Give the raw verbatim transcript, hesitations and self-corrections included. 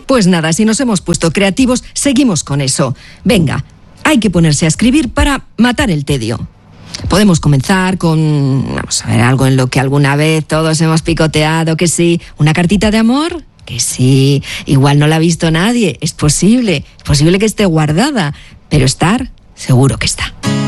Pues nada, si nos hemos puesto creativos, seguimos con eso. Venga, hay que ponerse a escribir para matar el tedio. Podemos comenzar con, vamos a ver, algo en lo que alguna vez todos hemos picoteado, que sí, una cartita de amor, que sí, igual no la ha visto nadie, es posible, es posible que esté guardada, pero estar, seguro que está.